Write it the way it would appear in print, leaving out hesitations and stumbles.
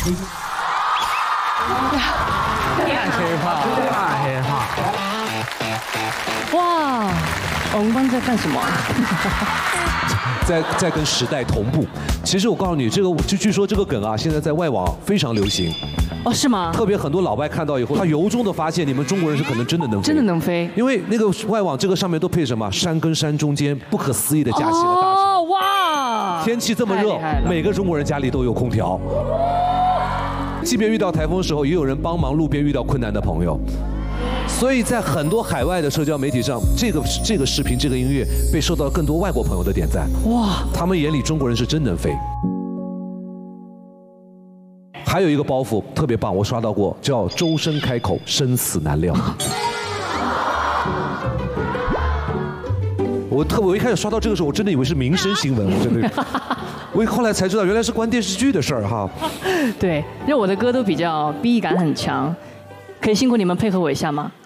大黑怕，大黑怕。 哇，王冠在干什么？ 在跟时代同步。其实我告诉你，据说这个梗啊，现在在外网非常流行。 哦，是吗？ 特别很多老外看到以后，他由衷的发现，你们中国人是可能真的能飞， 真的能飞。 因为那个外网这个上面都配什么？山跟山中间不可思议的架起了大桥。 哦，哇！ 天气这么热，每个中国人家里都有空调。即便遇到台风的时候，也有人帮忙路边遇到困难的朋友。所以在很多海外的社交媒体上，这个视频、这个音乐被受到更多外国朋友的点赞。哇，他们眼里中国人是真能飞。还有一个包袱特别棒，我刷到过，叫“周身开口，生死难料”。我一开始刷到这个时候，我真的以为是民生新闻，我真的。我后来才知道，原来是关电视剧的事儿哈。 对，因为我的歌都比较 B 感很强，可以辛苦你们配合我一下吗？